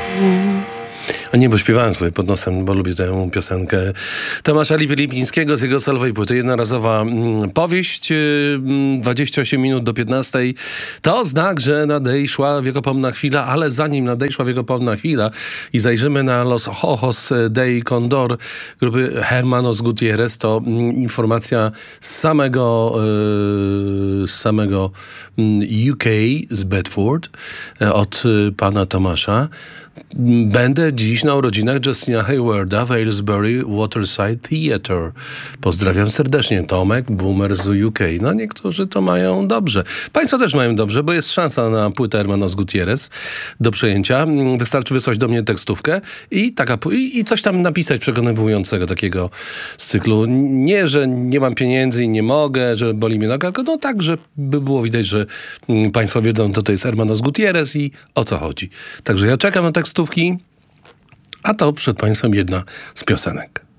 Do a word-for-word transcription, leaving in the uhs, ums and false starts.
A nie, bo śpiewałem sobie pod nosem, bo lubię tę piosenkę Tomasza Lipińskiego z jego solowej płyty. Jednorazowa mm, powieść, y, dwadzieścia osiem minut do piętnastej. To znak, że nadejszła wiekopomna chwila, ale zanim nadejszła wiekopomna chwila i zajrzymy na Los Ojos de Condor grupy Hermanos Gutierrez, to mm, informacja z samego, y, z samego mm, U K, z Bedford, y, od y, pana Tomasza. Będę dziś na urodzinach Justina Haywarda w Aylesbury Waterside Theatre. Pozdrawiam serdecznie. Tomek, boomer z U K. No niektórzy to mają dobrze. Państwo też mają dobrze, bo jest szansa na płytę Hermanos Gutierrez do przejęcia. Wystarczy wysłać do mnie tekstówkę i, taka, i, i coś tam napisać przekonywującego takiego z cyklu. Nie, że nie mam pieniędzy i nie mogę, że boli mnie noga, tylko no tak, żeby było widać, że mm, państwo wiedzą, to to jest Hermanos Gutierrez i o co chodzi. Także ja czekam na tekstówki, a to przed państwem jedna z piosenek.